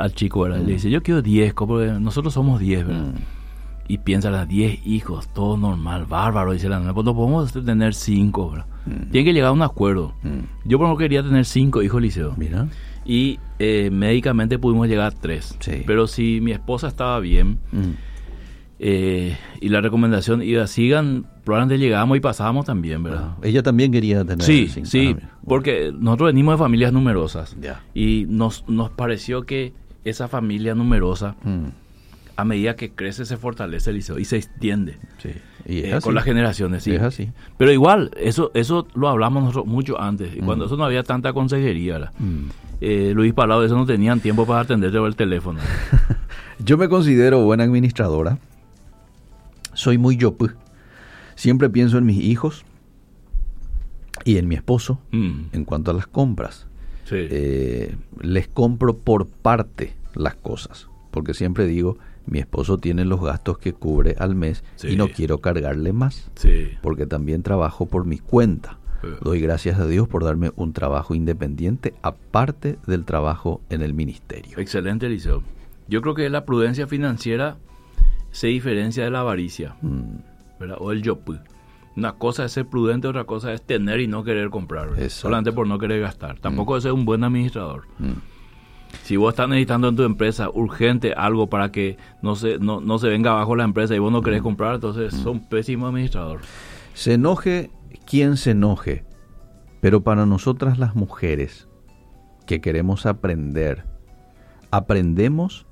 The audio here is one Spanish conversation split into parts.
al chico, ¿verdad? Le dice, yo quiero 10, porque nosotros somos 10, ¿verdad? Y piensa, las 10 hijos, todo normal, bárbaro, dice la nena, pues no podemos tener 5, ¿verdad? Tienen que llegar a un acuerdo. Yo por lo quería tener 5 hijos, Liceo. Mira. Y médicamente pudimos llegar a 3. Sí. Pero si mi esposa estaba bien, y la recomendación iba, sigan, probablemente llegábamos y pasábamos también, ¿verdad? Ella también quería tener 5. Sí, porque nosotros venimos de familias numerosas. Ya. Y nos pareció que esa familia numerosa, a medida que crece, se fortalece, Liceo, y se extiende. Sí. Y es así. Con las generaciones, sí. Es así. Pero igual, eso lo hablamos nosotros mucho antes, y cuando eso no había tanta consejería, ¿verdad? Luis Palau, de eso no tenían tiempo para atenderte por el teléfono. Yo me considero buena administradora. Soy muy yopu. Siempre pienso en mis hijos y en mi esposo en cuanto a las compras. Sí. Les compro por parte las cosas, porque siempre digo, mi esposo tiene los gastos que cubre al mes, sí, y no quiero cargarle más, sí, porque también trabajo por mi cuenta. Doy gracias a Dios por darme un trabajo independiente aparte del trabajo en el ministerio. Excelente, Eliseo. Yo creo que la prudencia financiera se diferencia de la avaricia, ¿verdad? O el yopu. Una cosa es ser prudente, otra cosa es tener y no querer comprar, solamente por no querer gastar. Tampoco es ser un buen administrador. Si vos estás necesitando en tu empresa urgente algo para que no se venga abajo la empresa y vos no querés comprar, entonces son pésimos administradores. Se enoje quien se enoje, pero para nosotras las mujeres que queremos aprender, aprendemos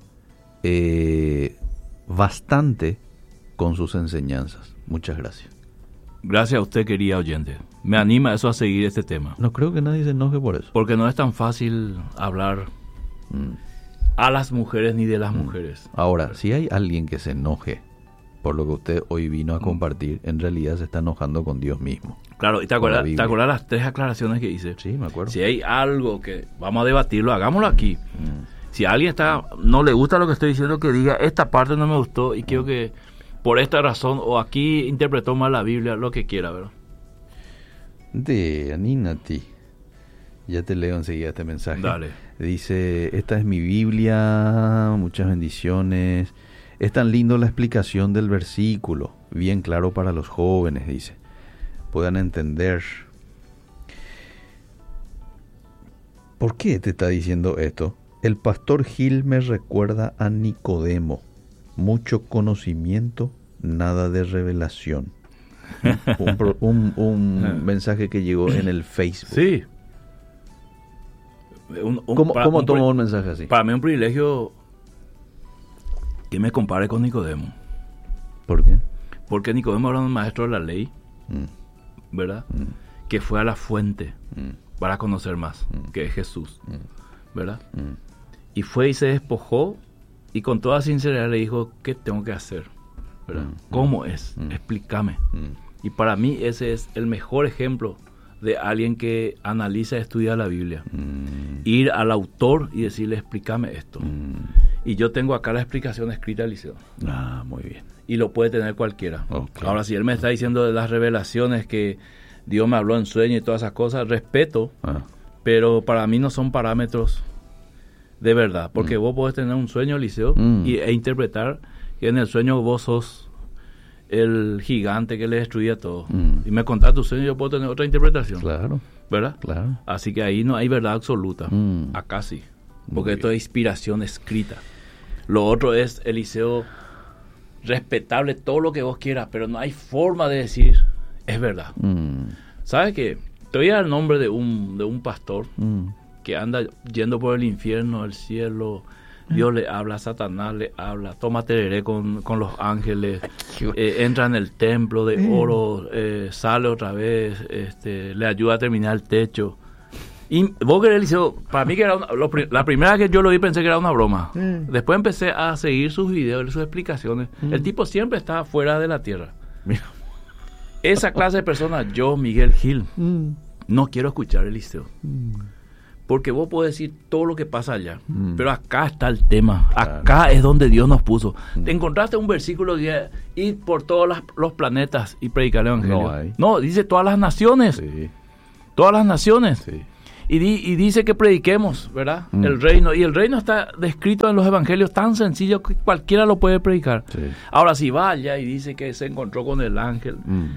bastante con sus enseñanzas. Muchas gracias. Gracias a usted, querida oyente. Me anima eso a seguir este tema. No creo que nadie se enoje por eso. Porque no es tan fácil hablar a las mujeres ni de las mujeres. Ahora, si hay alguien que se enoje por lo que usted hoy vino a compartir, en realidad se está enojando con Dios mismo. Claro, y ¿te acuerdas las 3 aclaraciones que hice? Sí, me acuerdo. Si hay algo que vamos a debatirlo, hagámoslo aquí. Si a alguien no le gusta lo que estoy diciendo, que diga, esta parte no me gustó y quiero que por esta razón, o aquí interpretó mal la Biblia, lo que quiera, ¿verdad? De Aninati. Ya te leo enseguida este mensaje. Dale. Dice, esta es mi Biblia, muchas bendiciones. Es tan lindo la explicación del versículo, bien claro para los jóvenes, dice. Puedan entender. ¿Por qué te está diciendo esto? El pastor Gil me recuerda a Nicodemo. Mucho conocimiento, nada de revelación. Un mensaje que llegó en el Facebook. Sí. ¿Cómo toma un mensaje así? Para mí es un privilegio que me compare con Nicodemo. ¿Por qué? Porque Nicodemo era un maestro de la ley, ¿verdad? Que fue a la fuente para conocer más, que es Jesús, ¿verdad? Y fue y se despojó y con toda sinceridad le dijo, ¿qué tengo que hacer? ¿Verdad? ¿Cómo es? Explícame. Y para mí ese es el mejor ejemplo de alguien que analiza y estudia la Biblia. Ir al autor y decirle, explícame esto. Y yo tengo acá la explicación escrita, Eliseo. Muy bien. Y lo puede tener cualquiera. Okay. Ahora, si él me está diciendo de las revelaciones que Dios me habló en sueño y todas esas cosas, respeto, pero para mí no son parámetros de verdad. Porque vos podés tener un sueño, Eliseo, e interpretar que en el sueño vos sos el gigante que le destruía todo. Y me contás tu sueño y yo puedo tener otra interpretación. Claro. ¿Verdad? Claro. Así que ahí no hay verdad absoluta. Acá sí. Porque esto es inspiración escrita. Lo otro es, Eliseo, respetable todo lo que vos quieras, pero no hay forma de decir, es verdad. ¿Sabes qué? Te voy a dar el nombre de un pastor que anda yendo por el infierno, el cielo. Dios le habla, Satanás le habla, toma tereré con los ángeles, entra en el templo de oro, sale otra vez, le ayuda a terminar el techo. Y vos querés, Eliseo, para mí que era la primera que yo lo vi pensé que era una broma. Después empecé a seguir sus videos, sus explicaciones. El tipo siempre está fuera de la tierra. Mira. Esa clase de personas, yo, Miguel Gil, no quiero escuchar, Eliseo. Porque vos podés decir todo lo que pasa allá, pero acá está el tema, acá es donde Dios nos puso. Te encontraste un versículo que ir por todos los planetas y predicar el evangelio. No hay. No, dice todas las naciones. Sí. Todas las naciones. Sí. Y dice que prediquemos, ¿verdad? El reino. Y el reino está descrito en los evangelios tan sencillo que cualquiera lo puede predicar. Sí. Ahora, si va allá y dice que se encontró con el ángel,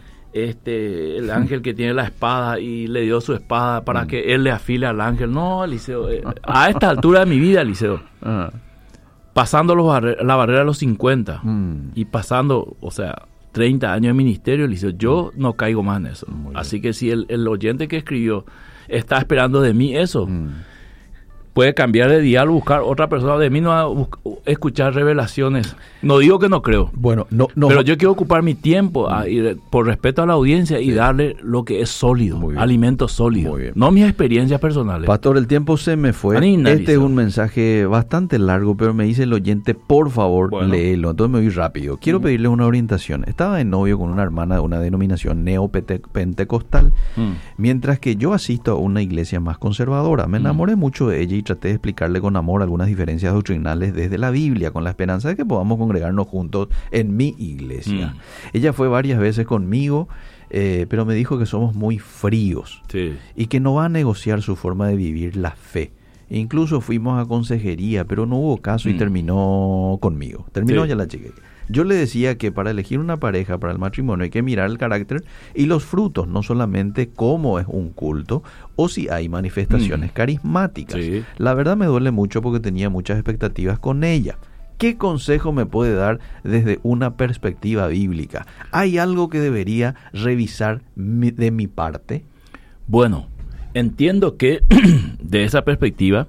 el ángel que tiene la espada y le dio su espada para que él le afile al ángel. No, Eliseo, a esta altura de mi vida, Eliseo, pasando la barrera de los 50 y pasando, o sea, 30 años de ministerio, Eliseo, yo no caigo más en eso. Así que si el oyente que escribió está esperando de mí eso, puede cambiar de diálogo, buscar otra persona. De mí no va a escuchar revelaciones. No digo que no creo. Bueno, no. Pero yo quiero ocupar mi tiempo por respeto a la audiencia y darle lo que es sólido, alimento sólido. No mis experiencias personales. Pastor, el tiempo se me fue. Este es un mensaje bastante largo, pero me dice el oyente, por favor, léelo. Entonces me voy rápido. Quiero pedirle una orientación. Estaba de novio con una hermana de una denominación neopentecostal, mientras que yo asisto a una iglesia más conservadora. Me enamoré mucho de ella y traté de explicarle con amor algunas diferencias doctrinales desde la Biblia, con la esperanza de que podamos congregarnos juntos en mi iglesia. Ella fue varias veces conmigo, pero me dijo que somos muy fríos y que no va a negociar su forma de vivir la fe. Incluso fuimos a consejería, pero no hubo caso y terminó conmigo. Terminó ya la chica. Yo le decía que para elegir una pareja para el matrimonio hay que mirar el carácter y los frutos, no solamente cómo es un culto o si hay manifestaciones carismáticas. La verdad me duele mucho porque tenía muchas expectativas con ella. ¿Qué consejo me puede dar desde una perspectiva bíblica? ¿Hay algo que debería revisar de mi parte? Bueno, entiendo que de esa perspectiva,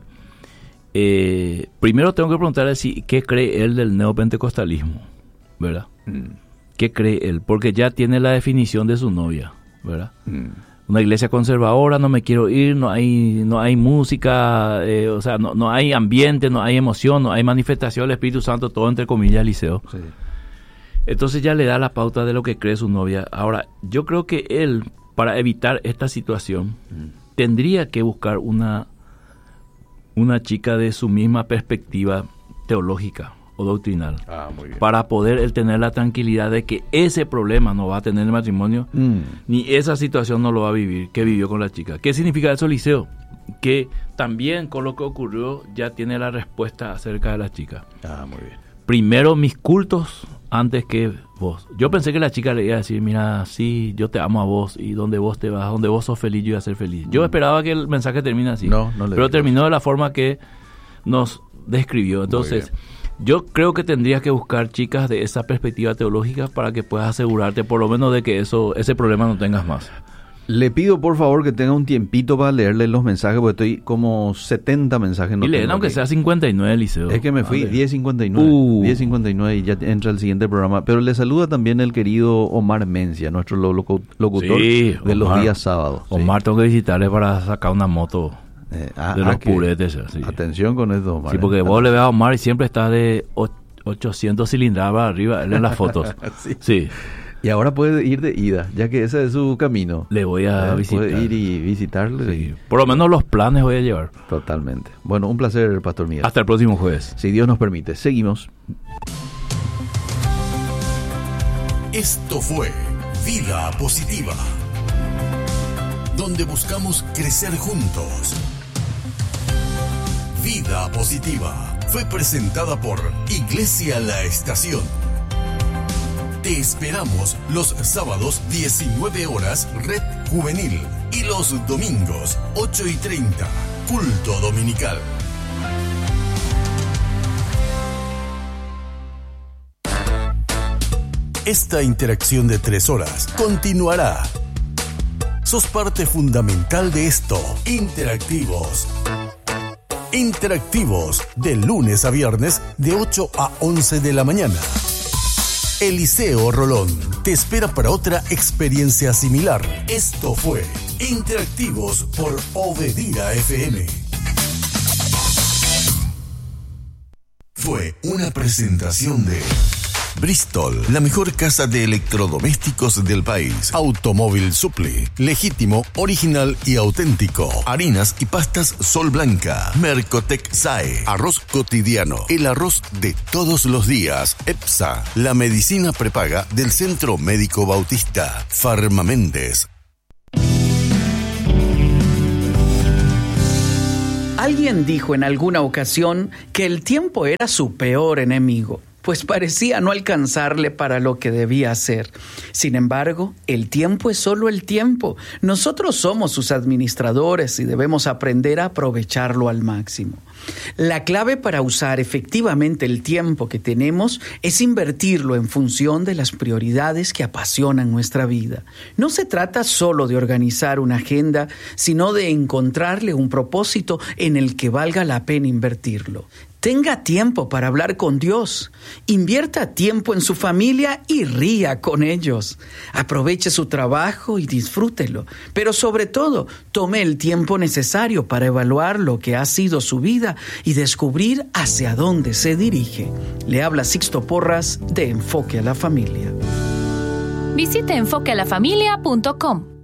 primero tengo que preguntarle qué cree él del neopentecostalismo, ¿verdad? ¿Qué cree él? Porque ya tiene la definición de su novia, ¿verdad? Una iglesia conservadora, no me quiero ir, no hay música, o sea, no hay ambiente, no hay emoción, no hay manifestación del Espíritu Santo, todo entre comillas, Eliseo. Sí. Entonces ya le da la pauta de lo que cree su novia. Ahora, yo creo que él, para evitar esta situación, tendría que buscar una chica de su misma perspectiva teológica o doctrinal, muy bien, para poder él tener la tranquilidad de que ese problema no va a tener el matrimonio, ni esa situación no lo va a vivir que vivió con la chica. ¿Qué significa eso, Eliseo? Que también con lo que ocurrió ya tiene la respuesta acerca de la chica. Muy bien. Primero mis cultos antes que vos. Yo pensé que la chica le iba a decir, mira, sí, yo te amo a vos y donde vos te vas, donde vos sos feliz, yo voy a ser feliz. Yo esperaba que el mensaje termine así, pero terminó de la forma que nos describió. Entonces, yo creo que tendrías que buscar chicas de esa perspectiva teológica para que puedas asegurarte por lo menos de que ese problema no tengas más. Le pido por favor que tenga un tiempito para leerle los mensajes, porque estoy como 70 mensajes. Y leen aunque sea 59, Eliseo. Es que me fui 10:59 y ya entra el siguiente programa. Pero le saluda también el querido Omar Mencia, nuestro locutor de Omar, los días sábados. Omar, tengo que visitarle para sacar una moto de los puretes. Sí. Atención con esto, Omar. Sí, porque vos le ves a Omar y siempre está de 800 cilindradas para arriba, él en las fotos. Sí. Y ahora puede ir de ida, ya que ese es su camino. Le voy a visitar. Puede ir y visitarle. Sí. Por lo menos los planes voy a llevar. Totalmente. Bueno, un placer, Pastor Miguel. Hasta el próximo jueves. Si Dios nos permite. Seguimos. Esto fue Vida Positiva, donde buscamos crecer juntos. Vida Positiva fue presentada por Iglesia La Estación. Te esperamos los sábados 19 horas Red Juvenil y los domingos 8:30 Culto Dominical. Esta interacción de 3 horas continuará. Sos parte fundamental de esto. Interactivos. Interactivos, de lunes a viernes de 8 a 11 de la mañana. Eliseo Rolón te espera para otra experiencia similar. Esto fue Interactivos por Obedira FM. Fue una presentación de Bristol, la mejor casa de electrodomésticos del país. Automóvil Supply, legítimo, original y auténtico. Harinas y pastas Sol Blanca. Mercotec SAE, arroz cotidiano, el arroz de todos los días. EPSA, la medicina prepaga del Centro Médico Bautista. Farma Méndez. Alguien dijo en alguna ocasión que el tiempo era su peor enemigo, pues parecía no alcanzarle para lo que debía hacer. Sin embargo, el tiempo es solo el tiempo. Nosotros somos sus administradores y debemos aprender a aprovecharlo al máximo. La clave para usar efectivamente el tiempo que tenemos es invertirlo en función de las prioridades que apasionan nuestra vida. No se trata solo de organizar una agenda, sino de encontrarle un propósito en el que valga la pena invertirlo. Tenga tiempo para hablar con Dios. Invierta tiempo en su familia y ría con ellos. Aproveche su trabajo y disfrútelo. Pero sobre todo, tome el tiempo necesario para evaluar lo que ha sido su vida y descubrir hacia dónde se dirige. Le habla Sixto Porras de Enfoque a la Familia. Visite enfoquealafamilia.com.